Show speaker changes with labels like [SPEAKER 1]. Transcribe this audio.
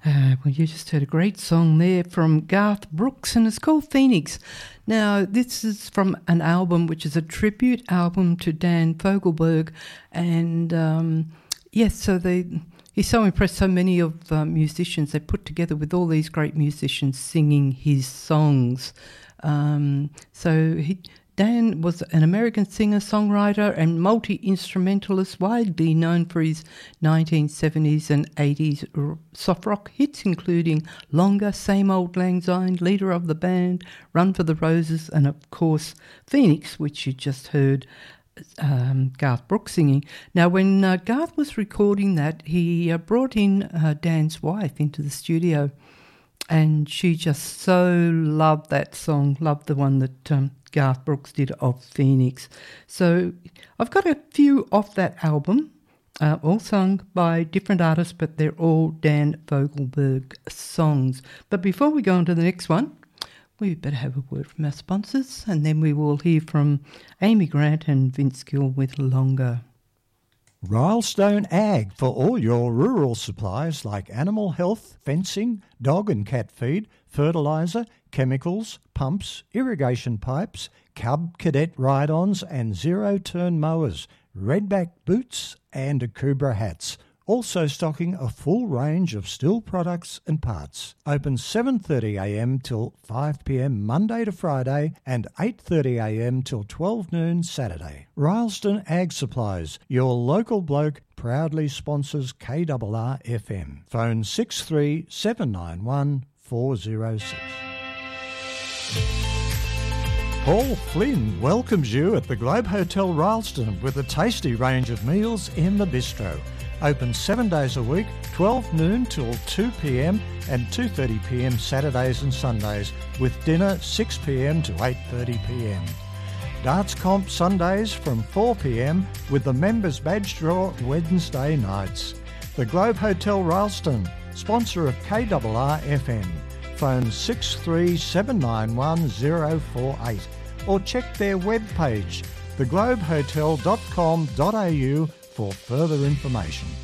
[SPEAKER 1] Well, you just heard a great song there from Garth Brooks, and it's called Phoenix. Now, this is from an album which is a tribute album to Dan Fogelberg, and yes, so he's so impressed so many of musicians. They put together with all these great musicians singing his songs. Dan was an American singer-songwriter and multi-instrumentalist, widely known for his 1970s and 80s soft rock hits, including Longer, Same Old Lang Syne, Leader of the Band, Run for the Roses, and of course Phoenix, which you just heard Garth Brooks singing. Now, when Garth was recording that, he brought in Dan's wife into the studio, and she just so loved that song, loved the one that Garth Brooks did of Phoenix. So I've got a few off that album, all sung by different artists, but they're all Dan Fogelberg songs. But before we go on to the next one, we better have a word from our sponsors, and then we will hear from Amy Grant and Vince Gill with Longer.
[SPEAKER 2] Rylestone Ag for all your rural supplies like animal health, fencing, dog and cat feed, fertiliser, chemicals, pumps, irrigation pipes, Cub Cadet ride-ons and zero-turn mowers, redback boots and Akubra hats. Also stocking a full range of Stihl products and parts. Open 7:30am till 5pm Monday to Friday and 8:30am till 12 noon Saturday. Rylestone Ag Supplies, your local bloke, proudly sponsors KRR FM. Phone 63 791 406. Paul Flynn welcomes you at the Globe Hotel Rylstone with a tasty range of meals in the bistro. Open 7 days a week, 12 noon till 2pm and 2:30pm Saturdays and Sundays, with dinner 6pm to 8:30pm. Darts Comp Sundays from 4pm with the members badge draw Wednesday nights. The Globe Hotel Rylstone, sponsor of KRR FM. Phone 63 791 048 or check their webpage, theglobehotel.com.au for further information.